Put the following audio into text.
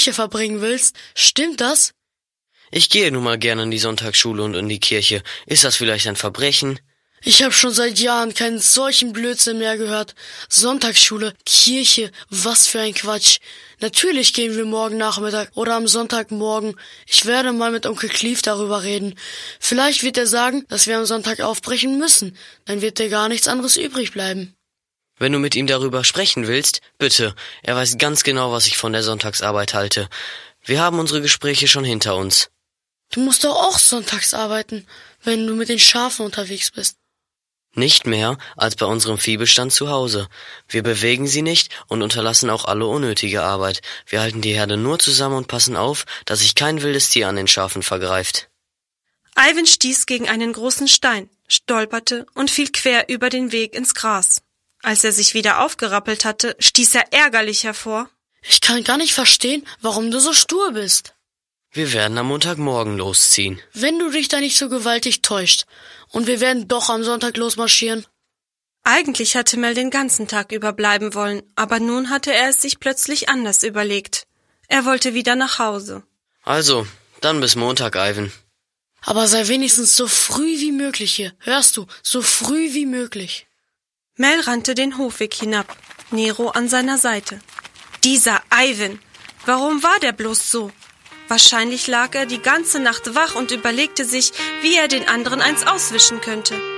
Kirche verbringen willst. Stimmt das? Ich gehe nun mal gerne in die Sonntagsschule und in die Kirche. Ist das vielleicht ein Verbrechen? Ich habe schon seit Jahren keinen solchen Blödsinn mehr gehört. Sonntagsschule, Kirche, was für ein Quatsch. Natürlich gehen wir morgen Nachmittag oder am Sonntagmorgen. Ich werde mal mit Onkel Clive darüber reden. Vielleicht wird er sagen, dass wir am Sonntag aufbrechen müssen. Dann wird dir gar nichts anderes übrig bleiben. Wenn du mit ihm darüber sprechen willst, bitte. Er weiß ganz genau, was ich von der Sonntagsarbeit halte. Wir haben unsere Gespräche schon hinter uns. Du musst doch auch sonntags arbeiten, wenn du mit den Schafen unterwegs bist. Nicht mehr als bei unserem Viehbestand zu Hause. Wir bewegen sie nicht und unterlassen auch alle unnötige Arbeit. Wir halten die Herde nur zusammen und passen auf, dass sich kein wildes Tier an den Schafen vergreift. Ivan stieß gegen einen großen Stein, stolperte und fiel quer über den Weg ins Gras. Als er sich wieder aufgerappelt hatte, stieß er ärgerlich hervor: Ich kann gar nicht verstehen, warum du so stur bist. Wir werden am Montagmorgen losziehen. Wenn du dich da nicht so gewaltig täuscht. Und wir werden doch am Sonntag losmarschieren. Eigentlich hatte Mel den ganzen Tag überbleiben wollen, aber nun hatte er es sich plötzlich anders überlegt. Er wollte wieder nach Hause. Also, dann bis Montag, Ivan. Aber sei wenigstens so früh wie möglich hier. Hörst du? So früh wie möglich. Mel rannte den Hofweg hinab, Nero an seiner Seite. Dieser Ivan! Warum war der bloß so? Wahrscheinlich lag er die ganze Nacht wach und überlegte sich, wie er den anderen eins auswischen könnte.